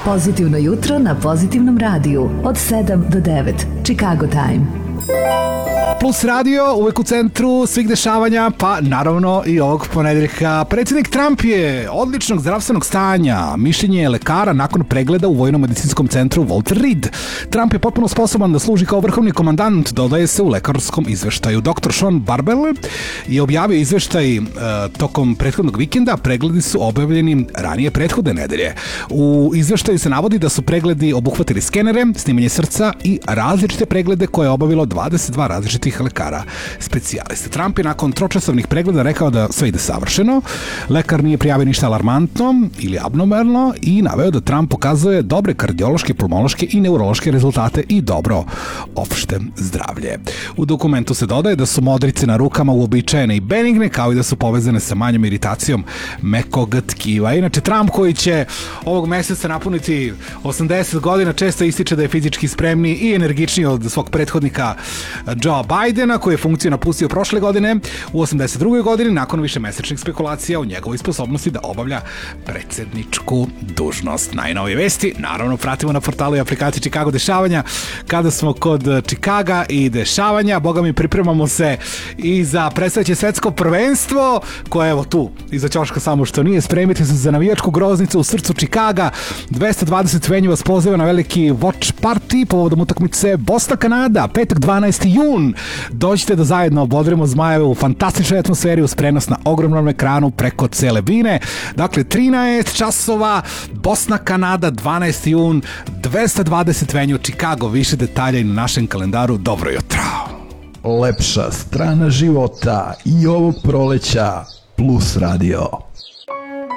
Pozitivno jutro na Pozitivnom radiju od 7 do 9. Chicago Time. Plus radio, uvek u centru svih dešavanja, pa naravno i ovog ponedeljka. Predsjednik Trump je odličnog zdravstvenog stanja. Mišljenje je lekara nakon pregleda u vojno-medicinskom centru Walter Reed. Trump je potpuno sposoban da služi kao vrhovni komandant, dodaje se u lekarskom izveštaju. Dr. Sean Barbel je objavio izveštaj tokom prethodnog vikenda. Pregledi su obavljeni ranije prethodne nedelje. U izveštaju se navodi da su pregledi obuhvatili skenere, snimanje srca i različite preglede koje je obavilo 22 različitih lekara specijalista. Trump je nakon tročasovnih pregleda rekao da sve ide savršeno, lekar nije prijavio ništa alarmantno ili abnormalno i naveo da Trump pokazuje dobre kardiološke, pulmološke i neurološke rezultate i dobro opšte zdravlje. U dokumentu se dodaje da su modrice na rukama uobičajene i benigne, kao i da su povezane sa manjom iritacijom mekog tkiva. Inače, Trump, koji će ovog meseca napuniti 80 godina, često ističe da je fizički spremniji i energičniji od svog prethodnika Joe Bidena, koji je funkciju napustio prošle godine u 82. godini nakon višemesečnih spekulacija o njegovoj sposobnosti da obavlja predsjedničku dužnost. Najnovije vesti, naravno, pratimo na portalu i aplikaciji Chicago dešavanja. Kada smo kod Chicaga i dešavanja, boga mi, pripremamo se i za predstojeće svetsko prvenstvo, koje evo tu, iza ćoška samo što nije. Spremite se za navijačku groznicu u srcu Chicaga. 220 venju vas poziva na veliki watch party povodom utakmice Bosna-Kanada, petak 12. jun. Dođite da zajedno obodrimo Zmajeve u fantastičnoj atmosferi uz prenos na ogromnom ekranu preko cele bine. Dakle, 13 časova, Bosna-Kanada, 12. jun, 220 venju, Chicago. Više detalja i na našem kalendaru. Dobro jutro. Lepša strana života i ovog proleća Plus radio.